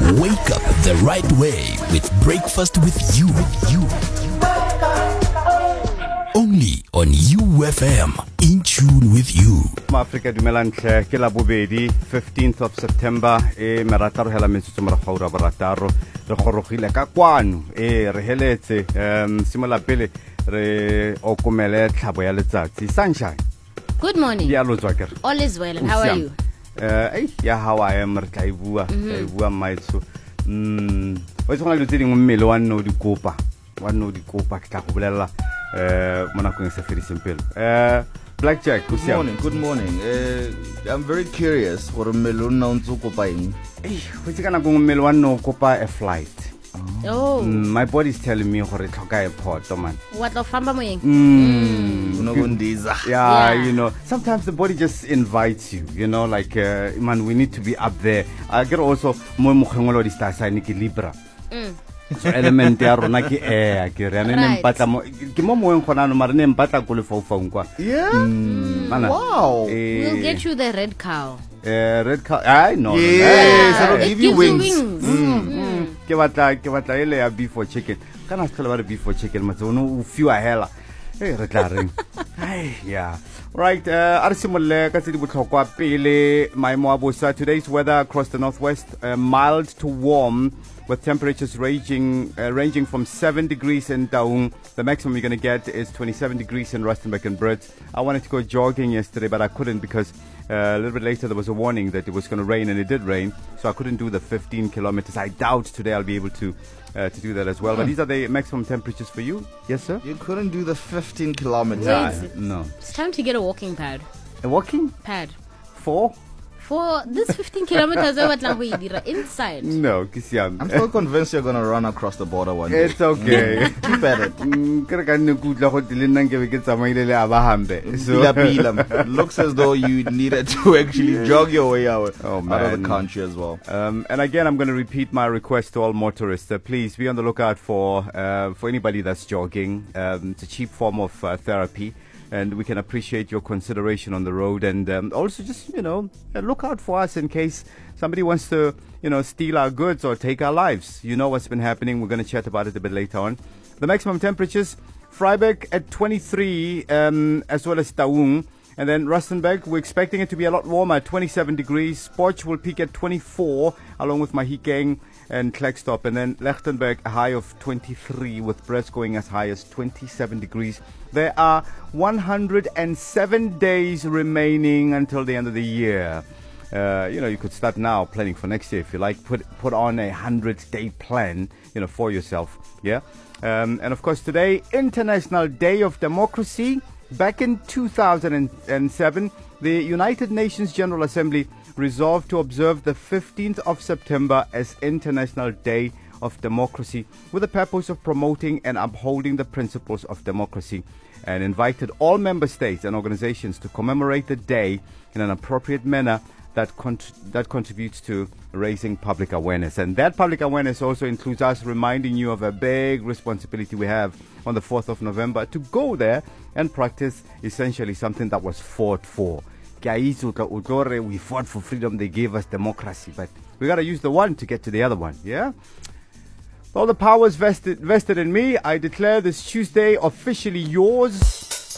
Wake up the right way with Breakfast with you. Only on UFM, in tune with you. Africa dumelang hle ke la bobedi 15th of September merataro hela metsotso morago barataro re gorogile ka kwano re heletse simola pele re okomele tlhabo ya letsatsi sunshine. Good morning. Ya lo tswa kere. All is well, and how are you? Ya how I am re tla ibua maitso o tsona le tseding mmele wa nno di kopa ke tla go bolela mo nakong se fedi sempelo Blackjack, good morning. I'm very curious for mmele na ntse kopa eng. Go tsikana go mmele wa nno kopa a flight. Oh. My body is telling me gore tlhoka airport, man. What lo famba moyeng? Yeah, you know, sometimes the body just invites you, you know, like man, we need to be up there. I get also mo mogengolo di star sign ke Libra. So element ya rona ke air ke re ne mpatla mo ke mo moeng gona no mara ne mpatla go le foufong kwa. Yeah. Wow. We'll get you the red cow. Red cow. I know. Yes, it'll give you wings. Ke batla ele ya beef or chicken. Kana se tlhola ba beef or chicken matsono o fiwa hela. Hey, re tla reng. Hey, yeah. Right, arsimolle ka tse di botlhokwa pele maemo a bosa. Today's weather across the northwest, mild to warm, with temperatures ranging from 7 degrees in Taung. The maximum you're going to get is 27 degrees in Rustenburg and Brits. I wanted to go jogging yesterday, but I couldn't because a little bit later there was a warning that it was going to rain, and it did rain, so I couldn't do the 15 kilometers. I doubt today I'll be able to do that as well. But these are the maximum temperatures for you. Yes, sir? You couldn't do the 15 kilometers. No. It's time to get a walking pad. A walking Pad. for this 15 kilometers over inside. no, Kisiam. I'm still convinced you're gonna run across the border one day. It's okay. Keep at it. Looks as though you needed to actually jog your way out of the country as well. And again, I'm going to repeat my request to all motorists. Please be on the lookout for anybody that's jogging. It's a cheap form of therapy, and we can appreciate your consideration on the road. And also just, look out for us in case somebody wants to, steal our goods or take our lives. You know what's been happening. We're going to chat about it a bit later on. The maximum temperatures, Freiburg at 23, as well as Taung. And then Rustenburg, we're expecting it to be a lot warmer at 27 degrees. Potch will peak at 24, along with Mahikeng and Klerksdorp. And then Lichtenberg, a high of 23, with Brest going as high as 27 degrees. There are 107 days remaining until the end of the year. You could start now planning for next year if you like. Put on a 100-day plan, for yourself. Yeah. And of course, today, International Day of Democracy. Back in 2007, the United Nations General Assembly resolved to observe the 15th of September as International Day of Democracy, with the purpose of promoting and upholding the principles of democracy, and invited all member states and organizations to commemorate the day in an appropriate manner that contributes to raising public awareness. And that public awareness also includes us reminding you of a big responsibility we have on the 4th of November to go there and practice essentially something that was fought for. We fought for freedom, they gave us democracy, but we got to use the one to get to the other one, yeah? All the powers vested in me, I declare this Tuesday officially yours.